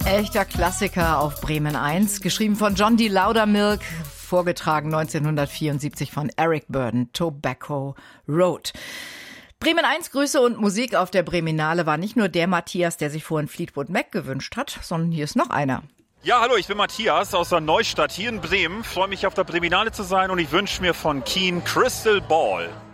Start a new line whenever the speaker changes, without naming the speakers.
Echter Klassiker auf Bremen 1, geschrieben von John D. Loudermilk, vorgetragen 1974 von Eric Burdon, Tobacco Road. Bremen 1 Grüße und Musik auf der Breminale war nicht nur der Matthias, der sich vorhin Fleetwood Mac gewünscht hat, sondern hier ist noch einer.
Ja, hallo, ich bin Matthias aus der Neustadt hier in Bremen. Freue mich auf der Breminale zu sein und ich wünsche mir von Keane Crystal Ball.